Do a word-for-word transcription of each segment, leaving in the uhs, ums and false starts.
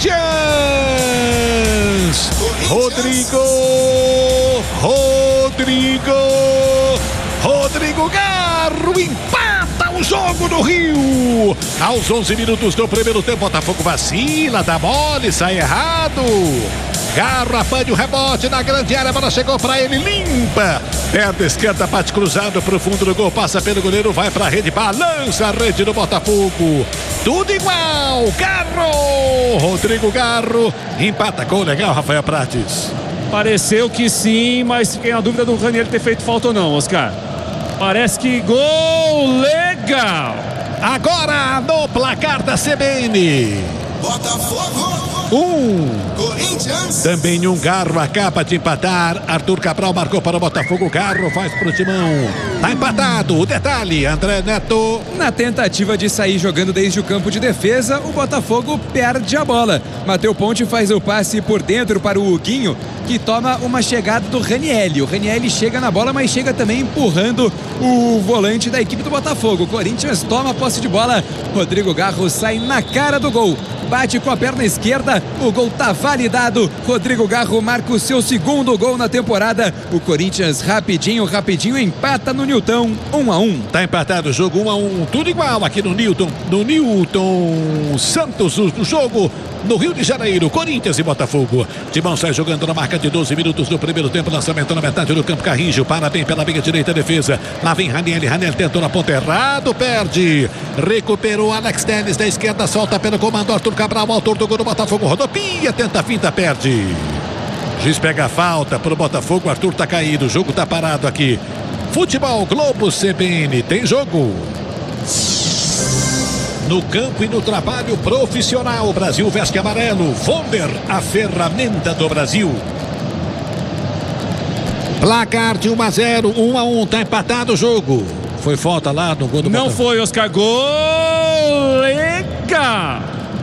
Corinthians! Rodrigo! Rodrigo! Rodrigo Garro empata o jogo do Rio. Aos onze minutos do primeiro tempo, Botafogo vacila, dá mole, sai errado. Garro apanha o rebote na grande área, a bola chegou para ele, limpa. Perna esquerda, bate cruzado pro fundo do gol, passa pelo goleiro, vai pra rede, balança a rede do Botafogo. Tudo igual, Garro. Rodrigo Garro empata, gol legal, Rafael Prates. Pareceu que sim, mas fiquei na dúvida do Ranieri ter feito falta ou não, Oscar. Parece que gol legal. Agora no placar da C B N. Botafogo. Um. Corinthians. Também um. Garro acaba de empatar. Arthur Cabral marcou para o Botafogo. Garro faz pro Timão. Tá empatado. O detalhe, André Neto. Na tentativa de sair jogando desde o campo de defesa, o Botafogo perde a bola. Mateu Ponte faz o passe por dentro para o Huguinho, que toma uma chegada do Ranieri. O Ranieri chega na bola, mas chega também empurrando o volante da equipe do Botafogo. O Corinthians toma a posse de bola. Rodrigo Garro sai na cara do gol. Bate com a perna esquerda, o gol tá validado. Rodrigo Garro marca o seu segundo gol na temporada. O Corinthians rapidinho, rapidinho empata no Newton, um a um. Tá empatado o jogo, um a um, tudo igual aqui no Newton, no Newton Santos, no jogo no Rio de Janeiro, Corinthians e Botafogo. Timão sai jogando na marca de doze minutos do primeiro tempo, lançamento na metade do campo, Carrijo, para bem pela meia direita, defesa. Lá vem Ranieri, Ranieri tentou na ponta errado, perde. Recuperou Alex Telles da esquerda, solta pelo comando Arthur Cabral, autor do gol do Botafogo, rodopia, tenta a finta, perde. Juiz pega a falta pro Botafogo, Arthur tá caído, o jogo tá parado aqui. Futebol Globo C B N, tem jogo. No campo e no trabalho profissional, o Brasil veste amarelo. Vonder, a ferramenta do Brasil. Placar de um a zero, um a um, tá empatado o jogo. Foi falta lá no gol do Não Botafogo. foi, Oscar. Gol legal.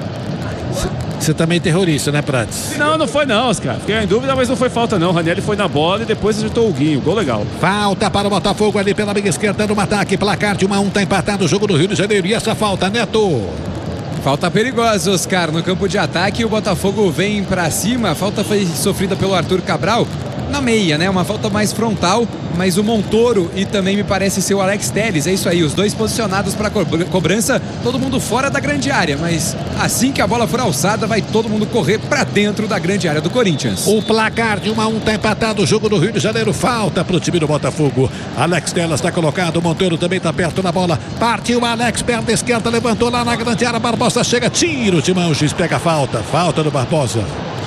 Você também é terrorista, né, Prates? Não, não foi não, Oscar. Fiquei em dúvida, mas não foi falta não. O Ranieri foi na bola e depois acertou o Guinho. Gol legal. Falta para o Botafogo ali pela meia esquerda no ataque. Placar de um a um, tá empatado o jogo do Rio de Janeiro. E essa falta, Neto? Falta perigosa, Oscar, no campo de ataque. O Botafogo vem pra cima. A falta foi sofrida pelo Arthur Cabral na meia, né? Uma falta mais frontal, mas o Montoro e também me parece ser o Alex Telles. É isso aí, os dois posicionados para cobrança, todo mundo fora da grande área, mas assim que a bola for alçada, vai todo mundo correr para dentro da grande área do Corinthians. O placar de um a um, tá empatado o jogo do Rio de Janeiro. Falta pro time do Botafogo. Alex Telles está colocado, o Montoro também tá perto na bola. Partiu Alex, perna esquerda, levantou lá na grande área. Barbosa chega, tira o Timão, o juiz pega a falta. Falta do Barbosa.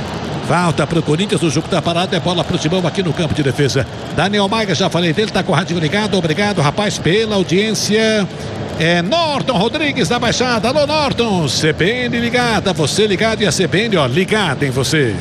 Falta pro Corinthians, o jogo tá parado, é bola pro Timão aqui no campo de defesa. Daniel Maiga, já falei dele, tá com o rádio ligado, obrigado rapaz pela audiência. É Norton Rodrigues da Baixada, alô Norton, C B N ligada, você ligado e a C B N, ó, ligada em você.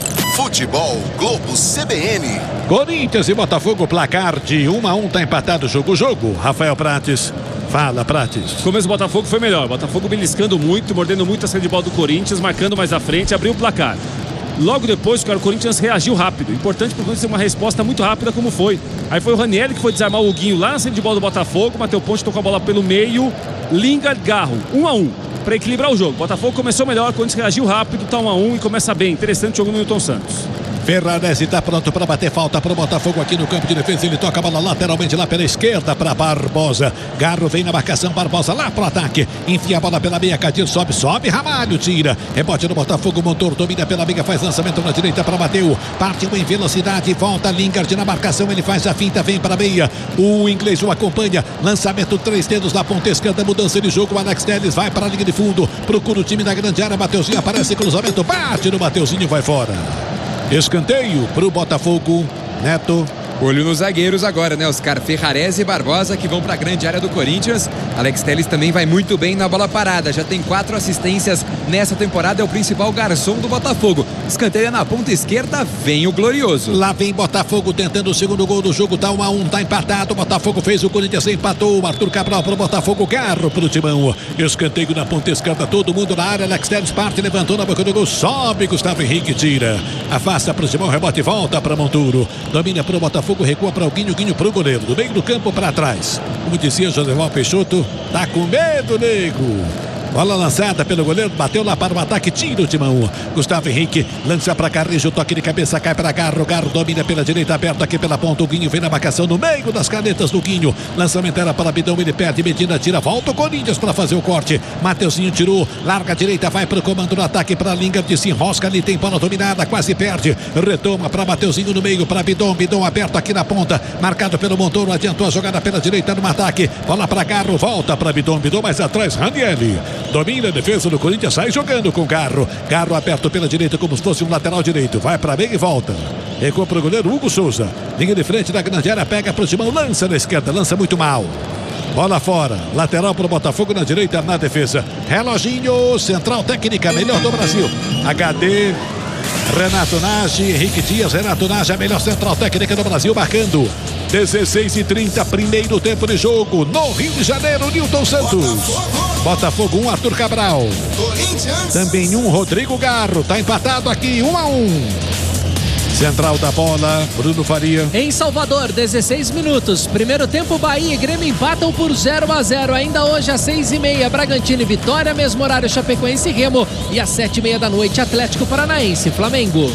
Futebol Globo C B N. Corinthians e Botafogo, placar de um a um, tá empatado o jogo, o jogo, Rafael Prates. Fala, Prates. O começo do Botafogo foi melhor, Botafogo beliscando muito, mordendo muito a saída de bola do Corinthians, marcando mais à frente, abriu o placar. Logo depois, cara, o Corinthians reagiu rápido. Importante para o Corinthians ter uma resposta muito rápida, como foi. Aí foi o Ranieri que foi desarmar o Huguinho lá na saída de bola do Botafogo. Mateu Ponte tocou a bola pelo meio. Lingard, Garro, um a um, para equilibrar o jogo. O Botafogo começou melhor, o Corinthians reagiu rápido, tá um a um e começa bem. Interessante o jogo no Newton Santos. Ferrarese está pronto para bater falta para o Botafogo aqui no campo de defesa. Ele toca a bola lateralmente lá pela esquerda para Barbosa. Garro vem na marcação, Barbosa lá pro ataque. Enfia a bola pela meia, Cadir sobe, sobe, Ramalho tira. Rebote no Botafogo, Montoro domina pela meia, faz lançamento na direita para Mateu. Partiu em velocidade, volta Lingard na marcação, ele faz a finta, vem para a meia. O inglês o acompanha, lançamento três dedos na ponta esquerda, mudança de jogo. O Alex Telles vai para a linha de fundo, procura o time da grande área. Mateuzinho aparece, cruzamento, bate no Mateuzinho, vai fora. Escanteio pro Botafogo, Neto. Olho nos zagueiros agora, né? Oscar, Ferrarese e Barbosa que vão para a grande área do Corinthians. Alex Telles também vai muito bem na bola parada. Já tem quatro assistências nessa temporada. É o principal garçom do Botafogo. Escanteio na ponta esquerda, vem o glorioso. Lá vem Botafogo tentando o segundo gol do jogo. Tá um a um, tá empatado. O Botafogo fez, o Corinthians empatou. O Arthur Cabral pro Botafogo, Garro pro Timão. Escanteio na ponta esquerda, todo mundo na área. Alex Telles parte, levantou na boca do gol. Sobe, Gustavo Henrique tira. Afasta pro Timão, rebote, volta para Monturo. Domina pro Botafogo. Fogo recua para o Guinho, Guinho para o goleiro, do meio do campo para trás. Como dizia José Val Peixoto, tá com medo, nego. Bola lançada pelo goleiro, bateu lá para o ataque, tira o timão. Gustavo Henrique lança para Carrijo, toque de cabeça, cai para Garro. Garro domina pela direita, aberto aqui pela ponta. O Guinho vem na marcação no meio das canetas do Guinho. Lançamento era para Bidão, ele perde, Medina tira, volta o Corinthians para fazer o corte. Mateuzinho tirou, larga a direita, vai para o comando do ataque para Lingard, se enrosca ali, tem bola dominada, quase perde. Retoma para Mateuzinho no meio, para Bidão, Bidão aberto aqui na ponta, marcado pelo Montoro, adiantou a jogada pela direita no ataque. Bola para Garro, volta para Bidão, Bidão mais atrás, Ranieri. Domina a defesa do Corinthians, sai jogando com Garro. Garro aberto pela direita como se fosse um lateral direito. Vai para meio e volta. Recua para o goleiro Hugo Souza. Linha de frente da grande área, pega para o timão, lança na esquerda, lança muito mal. Bola fora, lateral para o Botafogo na direita, na defesa. Reloginho, central técnica, melhor do Brasil. H D, Renato Nagy, Henrique Dias, Renato Nagy, a melhor central técnica do Brasil, marcando. dezesseis e trinta, primeiro tempo de jogo no Rio de Janeiro, Nilton Santos. Botafogo um, Arthur Cabral. Também um, Rodrigo Garro. Tá empatado aqui, um a um. Central da bola, Bruno Faria. Em Salvador, dezesseis minutos. Primeiro tempo, Bahia e Grêmio empatam por zero a zero. Ainda hoje às seis e meia, Bragantino e Vitória. Mesmo horário, Chapecoense e Remo. E às sete e meia da noite, Atlético Paranaense e Flamengo.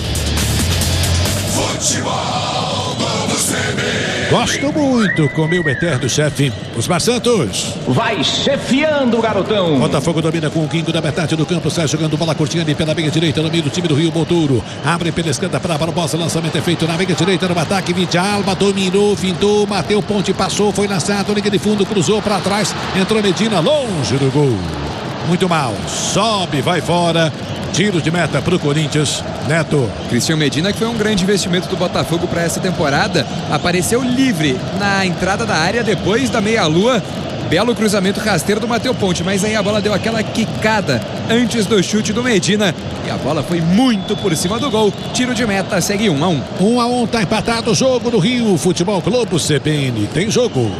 Futebol Globo C B N. Gosto muito com meu eterno chefe, Osmar Santos. Vai chefiando, garotão. Botafogo domina com o Guingo da metade do campo, sai jogando bola curtinha ali pela meia direita no meio do time do Rio. Montoro abre pela esquerda para Barbosa, lançamento é feito na meia direita no ataque. Vidalba dominou, findou, bateu ponte, passou, foi lançado, liga de fundo, cruzou para trás, entrou Medina longe do gol. Muito mal, sobe, vai fora. Tiro de meta para o Corinthians. Neto. Cristian Medina, que foi um grande investimento do Botafogo para essa temporada, apareceu livre na entrada da área depois da meia-lua. Belo cruzamento rasteiro do Matheus Ponte, mas aí a bola deu aquela quicada antes do chute do Medina e a bola foi muito por cima do gol. Tiro de meta, segue um a um. um a um, tá empatado o jogo no Rio. Futebol Globo C B N, tem jogo.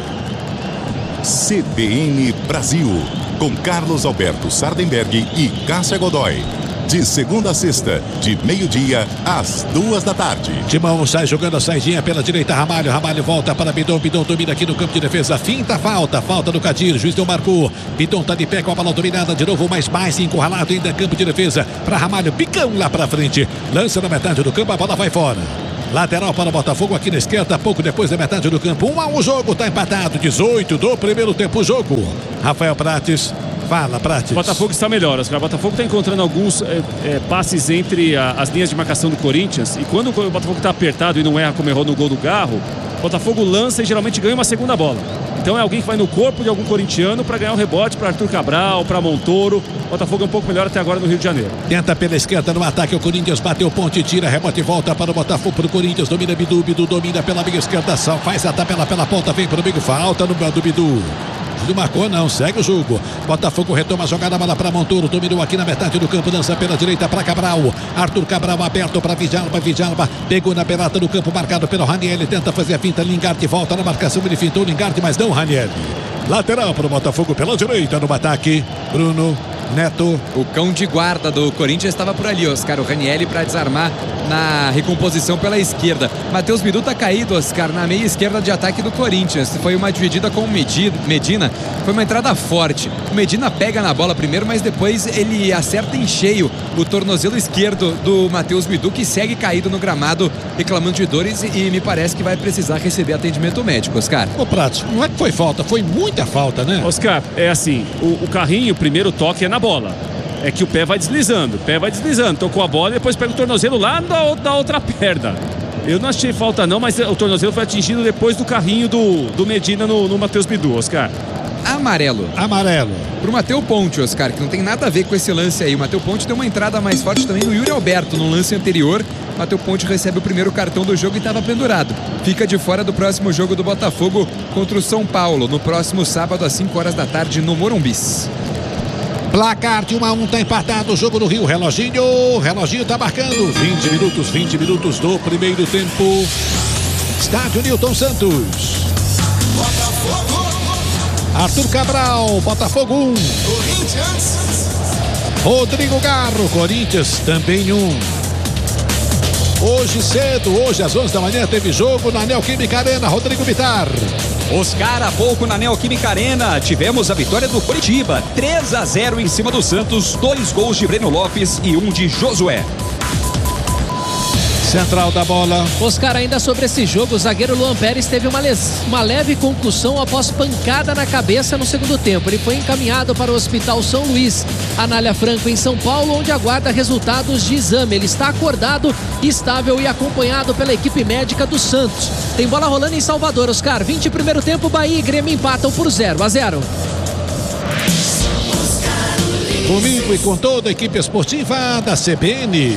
C B N Brasil, com Carlos Alberto Sardenberg e Cássia Godoy. De segunda a sexta, de meio-dia às duas da tarde. Timão sai jogando a saidinha pela direita, Ramalho, Ramalho volta para Bidon, Bidon domina aqui no campo de defesa, finta, falta, falta do Cadir, juiz não marcou, Bidon tá de pé com a bola dominada, de novo mais mais encurralado ainda campo de defesa, para Ramalho, bicão lá para frente, lança na metade do campo, a bola vai fora. Lateral para o Botafogo aqui na esquerda, pouco depois da metade do campo, um a um jogo, tá empatado, dezoito do primeiro tempo o jogo. Rafael Prates. Fala, Prates. O Botafogo está melhor, Oscar. O Botafogo está encontrando alguns é, é, passes entre a, as linhas de marcação do Corinthians. E quando o Botafogo está apertado e não erra como errou no gol do Garro, o Botafogo lança e geralmente ganha uma segunda bola. Então é alguém que vai no corpo de algum corintiano para ganhar um rebote para Arthur Cabral, para Montoro. O Botafogo é um pouco melhor até agora no Rio de Janeiro. Tenta pela esquerda no ataque, o Corinthians bateu ponte, tira, rebote e volta para o Botafogo, para o Corinthians, domina Bidu, Bidu domina pela meia esquerda, faz a tabela pela ponta, vem para o meio, falta no do Bidu. Não marcou não, segue o jogo. Botafogo retoma a jogada, bola para Montoro, dominou aqui na metade do campo, lança pela direita para Cabral. Arthur Cabral aberto para Vidalba, Vidalba pegou na pelata do campo, marcado pelo Raniel, tenta fazer a finta, Lingard volta na marcação, ele fintou Lingard, mas não Raniel. Lateral para o Botafogo pela direita no ataque, Bruno Neto. O cão de guarda do Corinthians estava por ali, Oscar, o Raniel, para desarmar na recomposição pela esquerda. Matheus Bidu tá caído, Oscar, na meia esquerda de ataque do Corinthians. Foi uma dividida com o Medina, foi uma entrada forte. O Medina pega na bola primeiro, mas depois ele acerta em cheio o tornozelo esquerdo do Matheus Bidu, que segue caído no gramado, reclamando de dores e me parece que vai precisar receber atendimento médico, Oscar. Ô, Pratos, não é que foi falta, foi muita falta, né? Oscar, é assim, o, o carrinho, o primeiro toque é na bola. É que o pé vai deslizando, o pé vai deslizando, tocou a bola e depois pega o tornozelo lá da, da outra perna. Eu não achei falta não, mas o tornozelo foi atingido depois do carrinho do, do Medina no, no Matheus Bidu, Oscar. Amarelo. Amarelo. Pro Matheus Ponte, Oscar, que não tem nada a ver com esse lance aí. O Matheus Ponte deu uma entrada mais forte também no Yuri Alberto, no lance anterior. Matheus Ponte recebe o primeiro cartão do jogo e estava pendurado. Fica de fora do próximo jogo do Botafogo contra o São Paulo, no próximo sábado às cinco horas da tarde no Morumbis. Placar de um a um, tá empatado o jogo no Rio. Reloginho, reloginho tá marcando. vinte minutos, vinte minutos do primeiro tempo. Estádio Nilton Santos. Botafogo. Arthur Cabral, Botafogo um. Corinthians. Rodrigo Garro, Corinthians também um. Hoje cedo, hoje às onze da manhã, teve jogo na Neoquímica Arena. Rodrigo Bitar. Oscar, há pouco na Neoquímica Arena, tivemos a vitória do Coritiba, três a zero em cima do Santos, dois gols de Breno Lopes e um de Josué. Central da bola. Oscar, ainda sobre esse jogo, o zagueiro Luan Pérez teve uma, les... uma leve concussão após pancada na cabeça no segundo tempo. Ele foi encaminhado para o Hospital São Luís, Anália Franco, em São Paulo, onde aguarda resultados de exame. Ele está acordado, estável e acompanhado pela equipe médica do Santos. Tem bola rolando em Salvador, Oscar. vinte primeiro tempo, Bahia e Grêmio empatam por zero a zero. Comigo e com toda a equipe esportiva da C B N.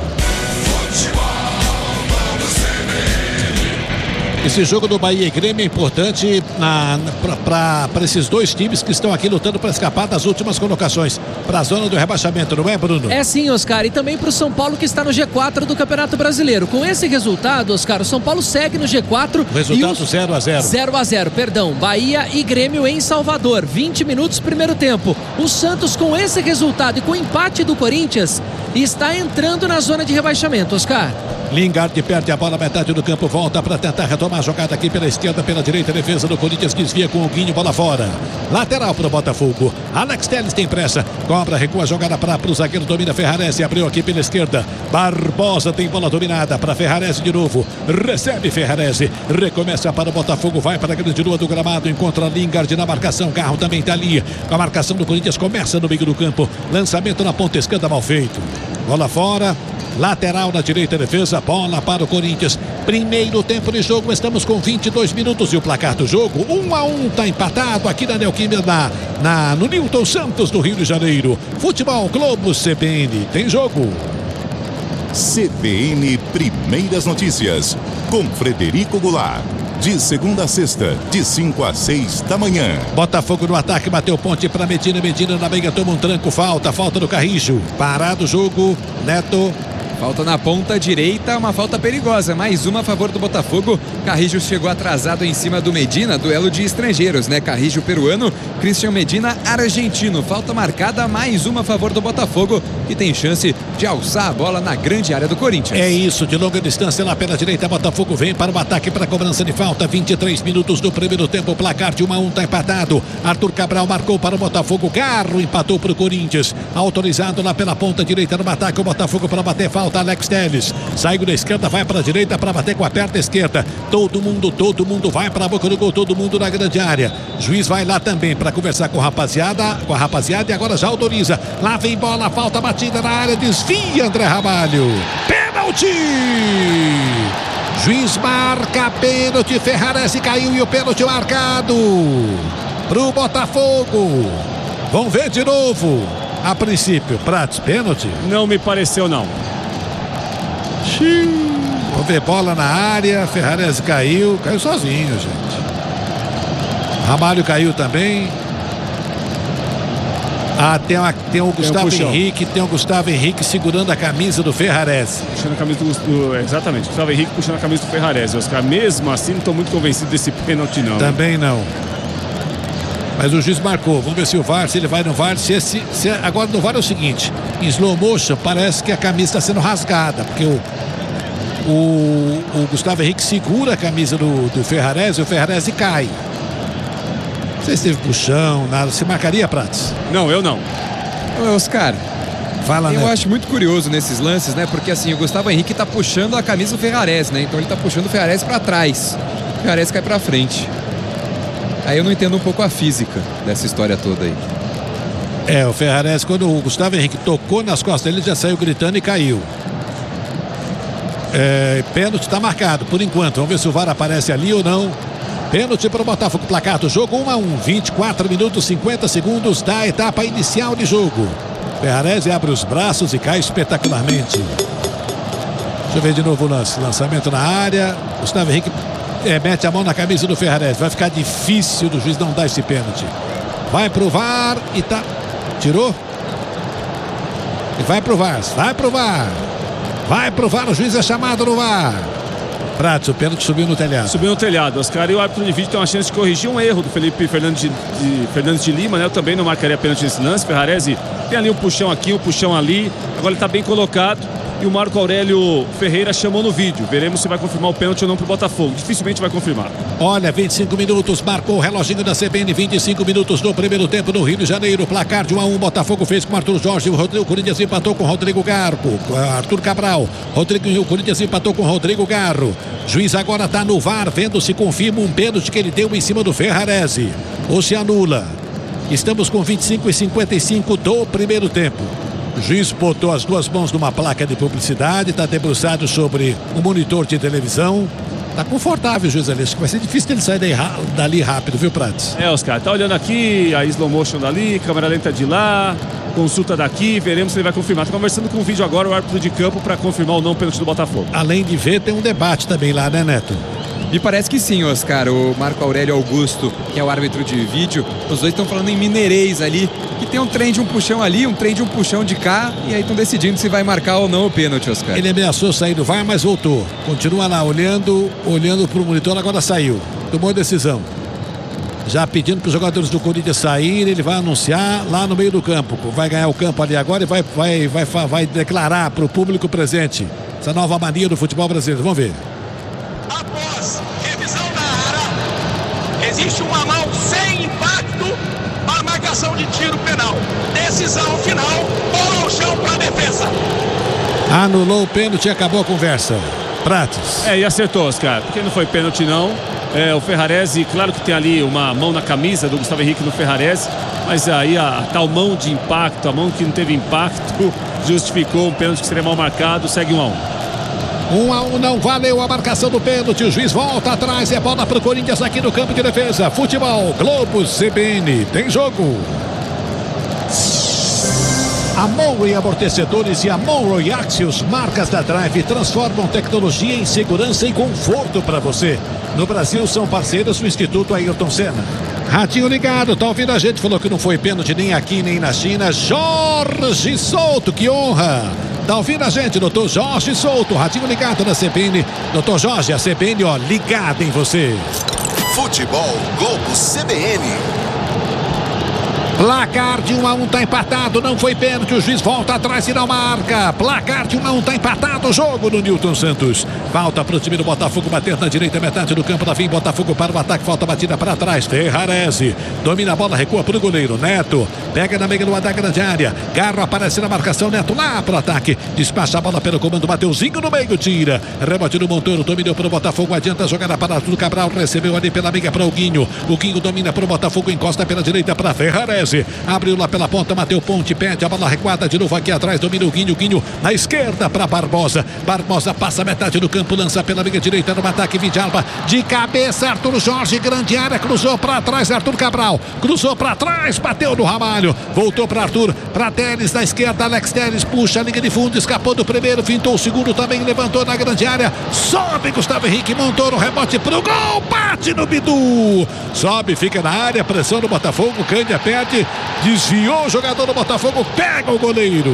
Esse jogo do Bahia e Grêmio é importante para esses dois times que estão aqui lutando para escapar das últimas colocações, para a zona do rebaixamento, não é, Bruno? É sim, Oscar, e também para o São Paulo, que está no G quatro do Campeonato Brasileiro. Com esse resultado, Oscar, o São Paulo segue no G quatro. O resultado zero a zero. zero a zero, perdão. Bahia e Grêmio em Salvador. vinte minutos, primeiro tempo. O Santos, com esse resultado e com o empate do Corinthians, está entrando na zona de rebaixamento, Oscar. Lingard perde a bola, metade do campo, volta para tentar retomar a jogada aqui pela esquerda, pela direita, defesa do Corinthians, desvia com o Guinho, bola fora. Lateral para o Botafogo. Alex Telles tem pressa, cobra, recua a jogada para o zagueiro, domina Ferrarese, abriu aqui pela esquerda. Barbosa tem bola dominada para Ferrarese de novo, recebe Ferrarese, recomeça para o Botafogo, vai para a grande lua do gramado, encontra Lingard na marcação, Garro também está ali. A marcação do Corinthians começa no meio do campo, lançamento na ponta esquerda, mal feito. Bola fora. Lateral na direita, defesa, bola para o Corinthians. Primeiro tempo de jogo, estamos com vinte e dois minutos e o placar do jogo, um a um, está empatado aqui na Neoquímica, na, na, no Newton Santos do Rio de Janeiro. Futebol Globo C B N, tem jogo. C B N Primeiras Notícias, com Frederico Goulart. De segunda a sexta, de cinco a seis da manhã. Botafogo no ataque, bateu ponte para Medina. Medina na meia, toma um tranco, falta, falta do Carrijo. Parado o jogo, Neto. Falta na ponta direita, uma falta perigosa, mais uma a favor do Botafogo. Carrijo chegou atrasado em cima do Medina, duelo de estrangeiros, né? Carrijo peruano, Christian Medina argentino. Falta marcada, mais uma a favor do Botafogo, que tem chance de alçar a bola na grande área do Corinthians. É isso, de longa distância lá pela direita, Botafogo vem para o ataque, para a cobrança de falta. vinte e três minutos do primeiro tempo, o placar de um a um está empatado. Arthur Cabral marcou para o Botafogo, Garro empatou para o Corinthians. Autorizado lá pela ponta direita no ataque, o Botafogo para bater falta. Alex Telles saiu da esquerda, vai para a direita para bater com a perna esquerda. Todo mundo, todo mundo vai para a boca do gol, todo mundo na grande área. Juiz vai lá também para conversar com a rapaziada, com a rapaziada e agora já autoriza. Lá vem bola, falta batida na área, desvia André Ramalho. Pênalti! Juiz marca pênalti, Ferrarese caiu e o pênalti marcado pro Botafogo. Vamos ver de novo. A princípio, Prats, pênalti? Não me pareceu, não. Vamos ver, bola na área, Ferrarese caiu, caiu sozinho, gente. Ramalho caiu também. Ah, tem, uma, tem o Gustavo tem um Henrique, tem o Gustavo Henrique segurando a camisa do Ferrarese. Puxando a camisa do, do exatamente, Gustavo Henrique puxando a camisa do Ferrarese. Oscar, mesmo assim, não estou muito convencido desse pênalti, não. Também não. Mas o juiz marcou. Vamos ver se o V A R, se ele vai no V A R. Se esse, se, agora no V A R é o seguinte: em slow motion, parece que a camisa está sendo rasgada, porque o, o, o Gustavo Henrique segura a camisa do, do Ferrarese e o Ferrarese cai. Não sei se teve puxão, nada. Se marcaria, Prats? Não, eu não. Ô, Oscar, fala, eu né? acho muito curioso nesses lances, né? Porque assim, o Gustavo Henrique tá puxando a camisa do Ferrarese, né? Então ele tá puxando o Ferrarese para trás. O Ferrarese cai para frente. Aí eu não entendo um pouco a física dessa história toda aí. É, o Ferrarese, quando o Gustavo Henrique tocou nas costas dele, já saiu gritando e caiu. É, pênalti está marcado, por enquanto. Vamos ver se o V A R aparece ali ou não. Pênalti para o Botafogo, placar do jogo um a um. vinte e quatro minutos, cinquenta segundos da etapa inicial de jogo. Ferrarese abre os braços e cai espetacularmente. Deixa eu ver de novo o lance. Lançamento na área. Gustavo Henrique É, mete a mão na camisa do Ferrarese. Vai ficar difícil do juiz não dar esse pênalti. Vai pro V A R e tá. Tirou? E vai pro V A R. Vai pro V A R. Vai pro V A R. O juiz é chamado no V A R. Prats, o pênalti subiu no telhado. Subiu no telhado. Oscar, e o árbitro de vídeo tem uma chance de corrigir um erro do Felipe Fernandes de, de, Fernandes de Lima, né? Eu também não marcaria pênalti nesse lance. Ferrarese tem ali um puxão aqui, um puxão ali. Agora ele tá bem colocado. e o Marco Aurélio Ferreira chamou no vídeo. Veremos se vai confirmar o pênalti ou não pro Botafogo. Dificilmente vai confirmar. Olha, vinte e cinco minutos, marcou o reloginho da C B N, vinte e cinco minutos no primeiro tempo no Rio de Janeiro. Placar de um a um, Botafogo fez com Arthur Jorge, o, Rodrigo, o Corinthians empatou com Rodrigo Garro, Arthur Cabral. Rodrigo, o Corinthians empatou com Rodrigo Garro. Juiz agora está no V A R, vendo se confirma um pênalti que ele deu em cima do Ferrarese. Ou se anula. Estamos com vinte e cinco e cinquenta e cinco do primeiro tempo. O juiz botou as duas mãos numa placa de publicidade, está debruçado sobre um monitor de televisão. Tá confortável o juiz ali, acho que vai ser difícil dele sair daí, dali rápido, viu, Prates? É, Oscar, tá olhando aqui, a slow motion dali, câmera lenta de lá, consulta daqui, veremos se ele vai confirmar. Tá conversando com o vídeo agora, o árbitro de campo, para confirmar ou não o pênalti do Botafogo. Além de ver, tem um debate também lá, né, Neto? Me parece que sim, Oscar. O Marco Aurélio Augusto, que é o árbitro de vídeo, os dois estão falando em mineirês ali, que tem um trem de um puxão ali, um trem de um puxão de cá, e aí estão decidindo se vai marcar ou não o pênalti, Oscar. Ele ameaçou sair do V A R, mas voltou. Continua lá, olhando, olhando pro monitor, agora saiu. Tomou a decisão. Já pedindo para os jogadores do Corinthians saírem, ele vai anunciar lá no meio do campo. Vai ganhar o campo ali agora e vai, vai, vai, vai, vai declarar para o público presente essa nova mania do futebol brasileiro. Vamos ver. Após revisão da área, existe uma mão sem impacto para marcação de tiro penal. Decisão final, bola ao chão para a defesa. Anulou o pênalti e acabou a conversa. Prates. É, e acertou, Oscar, porque não foi pênalti não. É, o Ferrarese, claro que tem ali uma mão na camisa do Gustavo Henrique no Ferrarese, mas aí a, a tal mão de impacto, a mão que não teve impacto, justificou um pênalti que seria mal marcado, segue um a um. Um a um, não valeu a marcação do pênalti. O juiz volta atrás e é bola para o Corinthians aqui no campo de defesa. Futebol, Globo, C B N, tem jogo. A Monroe Amortecedores e a Monroe Axios, marcas da Drive, transformam tecnologia em segurança e conforto para você. No Brasil são parceiros do Instituto Ayrton Senna. Ratinho ligado, tá ouvindo a gente? Falou que não foi pênalti nem aqui nem na China. Jorge Souto, que honra! Tá ouvindo a gente, doutor Jorge Souto, Ratinho ligado na C B N. Doutor Jorge, a C B N, ó, ligada em você. Futebol Globo C B N. Placar de um a um, tá empatado, não foi pênalti, o juiz volta atrás e não marca. Placar de um a um, tá empatado o jogo no Newton Santos. Falta pro time do Botafogo bater na direita, metade do campo, da fim, Botafogo para o ataque, falta batida para trás. Ferrarese domina a bola, recua pro goleiro, Neto, pega na meia da grande área, Garro aparece na marcação, Neto lá pro ataque, despacha a bola pelo comando, Mateuzinho no meio, tira, rebote do Montoro, dominou pro Botafogo, adianta a jogada para Arthur Cabral, recebeu ali pela meia para o Guinho, o Guinho domina pro Botafogo, encosta pela direita para Ferrarese. Abriu lá pela ponta, Mateu Ponte, pede a bola recuada de novo aqui atrás, domina o Guinho, Guinho na esquerda para Barbosa, Barbosa passa metade do campo, lança pela meia direita no ataque, Vidalba, de cabeça, Arthur Jorge, grande área, cruzou para trás, Arthur Cabral, cruzou para trás, bateu no Ramalho, voltou para Arthur, para Teles na esquerda, Alex Teles puxa a linha de fundo, escapou do primeiro, fintou o segundo também, levantou na grande área, sobe Gustavo Henrique, montou no rebote pro gol, bate no Bidu, sobe, fica na área, pressão do Botafogo, Cândia perde, desviou o jogador do Botafogo, pega o goleiro.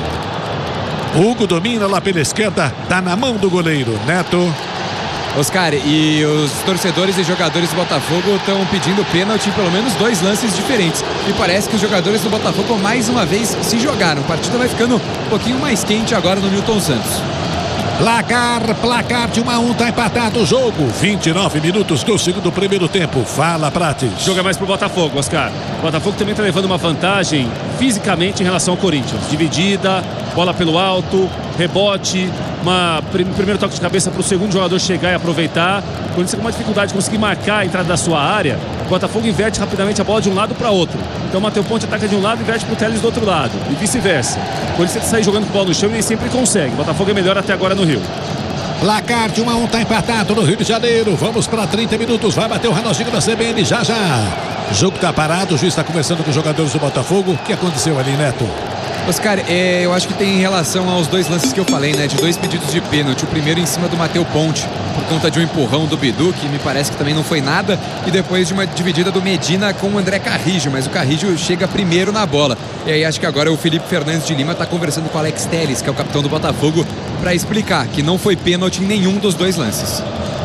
Hugo domina lá pela esquerda, tá na mão do goleiro, Neto. Oscar, e os torcedores e jogadores do Botafogo estão pedindo pênalti em pelo menos dois lances diferentes. E parece que os jogadores do Botafogo mais uma vez se jogaram. A partida vai ficando um pouquinho mais quente agora no Newton Santos. Placar, placar de um a um, tá empatado o jogo. vinte e nove minutos do segundo primeiro tempo. Fala, Prates. Joga mais pro Botafogo, Oscar. O Botafogo também tá levando uma vantagem fisicamente em relação ao Corinthians. Dividida, bola pelo alto, rebote, uma primeiro toque de cabeça pro segundo jogador chegar e aproveitar. O Corinthians com uma dificuldade de conseguir marcar a entrada da sua área. O Botafogo inverte rapidamente a bola de um lado para outro. Então o Mateu Ponte ataca de um lado e inverte pro Teles do outro lado. E vice-versa. O Corinthians sair jogando com a bola no chão e nem sempre consegue. O Botafogo é melhor até agora no Rio. Placar de um a um, tá empatado no Rio de Janeiro. Vamos para trinta minutos. Vai bater o reloginho da C B N já já. O jogo tá parado. O juiz está conversando com os jogadores do Botafogo. O que aconteceu ali, Neto? Oscar, é, eu acho que tem em relação aos dois lances que eu falei, né? De dois pedidos de pênalti. O primeiro em cima do Mateu Ponte, por conta de um empurrão do Bidu, que me parece que também não foi nada. E depois de uma dividida do Medina com o André Carrijo, mas o Carrijo chega primeiro na bola. E aí acho que agora o Felipe Fernandes de Lima está conversando com o Alex Teles, que é o capitão do Botafogo, para explicar que não foi pênalti em nenhum dos dois lances.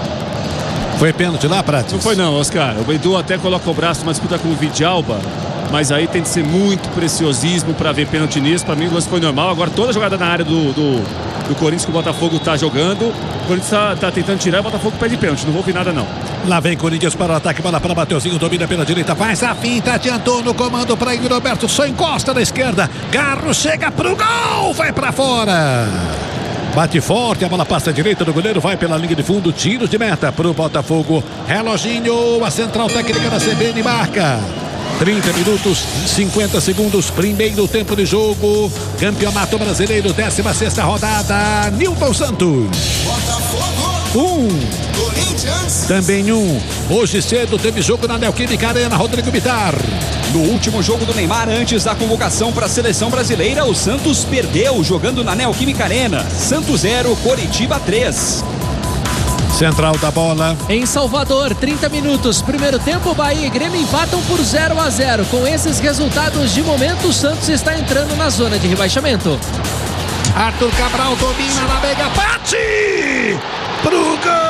Foi pênalti lá, Prates? Não foi não, Oscar. O Bidu até coloca o braço numa disputa com o Vidalba, mas aí tem que ser muito preciosismo para ver pênalti nisso. Para mim o lance foi normal. Agora toda a jogada na área do, do, do Corinthians que o Botafogo tá jogando. O Corinthians tá, tá tentando tirar, o Botafogo pede pênalti. Não houve nada, não. Lá vem Corinthians para o ataque, bola para Mateuzinho, domina pela direita, faz a finta, adiantou no comando para Igor Roberto, só encosta na esquerda, Garro chega pro gol, vai para fora. Bate forte, a bola passa à direita do goleiro, vai pela linha de fundo, tiros de meta pro Botafogo. Reloginho, a central técnica da C B N marca. trinta minutos, cinquenta segundos, primeiro tempo de jogo. Campeonato Brasileiro, décima sexta rodada. Nilton Santos. Um. Também um. Hoje cedo teve jogo na Neoquímica Arena, Rodrigo Bitar. No último jogo do Neymar, antes da convocação para a seleção brasileira, o Santos perdeu jogando na Neoquímica Arena. Santos zero, Coritiba três. Central da bola. Em Salvador, trinta minutos. Primeiro tempo, Bahia e Grêmio empatam por zero a zero. Com esses resultados de momento, o Santos está entrando na zona de rebaixamento. Arthur Cabral domina na mega, bate pro gol!